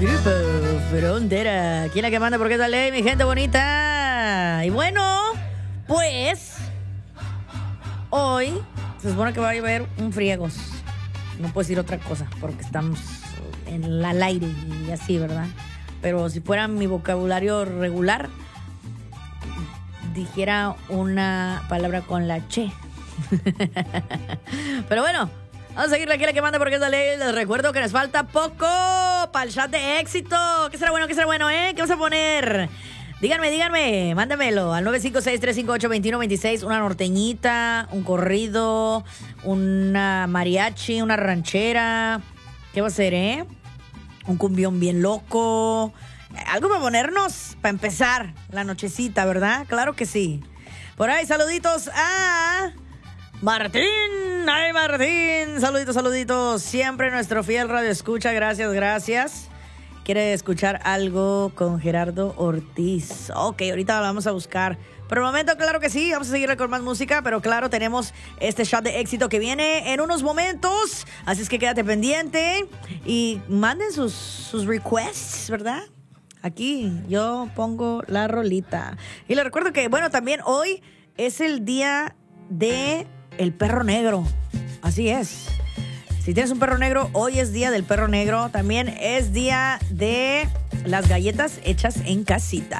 Grupo Frontera. ¿Quién es la que manda? ¿Por qué tal ley, mi gente bonita? Y bueno, pues hoy se supone que va a llover un friegos. No puedo decir otra cosa porque estamos en el aire y así, ¿verdad? Pero si fuera mi vocabulario regular, dijera una palabra con la che. Pero bueno, vamos a seguirle aquí a la que manda porque es la ley. Les recuerdo que nos falta poco para el chat de éxito. ¿Qué será bueno? ¿Qué será bueno, eh? ¿Qué vamos a poner? Díganme, mándamelo al 956-358-2126. Una norteñita, un corrido, una mariachi, una ranchera. ¿Qué va a ser, eh? Un cumbión bien loco. Algo para ponernos, para empezar la nochecita, ¿verdad? Claro que sí. Por ahí, saluditos a Martín. ¡Ay, Martín! Saluditos. Siempre nuestro fiel radio escucha. Gracias. ¿Quiere escuchar algo con Gerardo Ortiz? Ok, ahorita la vamos a buscar. Por el momento, claro que sí. Vamos a seguir con más música. Pero claro, tenemos este shot de éxito que viene en unos momentos. Así es que quédate pendiente. Y manden sus requests, ¿verdad? Aquí yo pongo la rolita. Y les recuerdo que, bueno, también hoy es el día de el perro negro. Así es. Si tienes un perro negro, hoy es día del perro negro. También es día de las galletas hechas en casita.